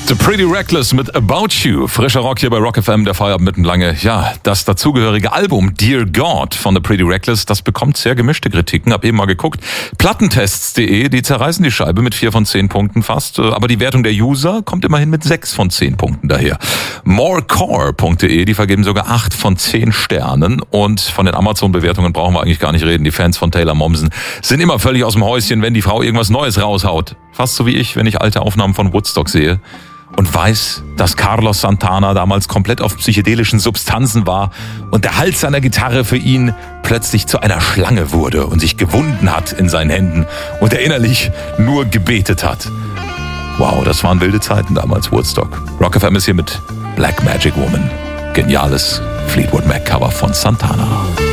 The Pretty Reckless mit About You. Frischer Rock hier bei Rock FM, der Feierabend mitten lange. Ja, das dazugehörige Album Dear God von The Pretty Reckless, das bekommt sehr gemischte Kritiken. Hab eben mal geguckt. Plattentests.de, die zerreißen die Scheibe mit 4 von 10 Punkten fast. Aber die Wertung der User kommt immerhin mit 6 von 10 Punkten daher. Morecore.de, die vergeben sogar 8 von 10 Sternen. Und von den Amazon-Bewertungen brauchen wir eigentlich gar nicht reden. Die Fans von Taylor Momsen sind immer völlig aus dem Häuschen, wenn die Frau irgendwas Neues raushaut. Fast so wie ich, wenn ich alte Aufnahmen von Woodstock sehe. Und weiß, dass Carlos Santana damals komplett auf psychedelischen Substanzen war und der Hals seiner Gitarre für ihn plötzlich zu einer Schlange wurde und sich gewunden hat in seinen Händen und er innerlich nur gebetet hat. Wow, das waren wilde Zeiten damals, Woodstock. Rock FM ist hier mit Black Magic Woman. Geniales Fleetwood Mac Cover von Santana.